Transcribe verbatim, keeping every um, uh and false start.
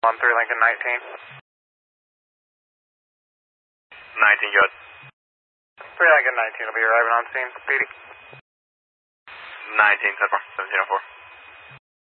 On three Lincoln nineteen. nineteen, good. three Lincoln nineteen will be arriving on scene. Petey. nineteen, seven four, seven zero four.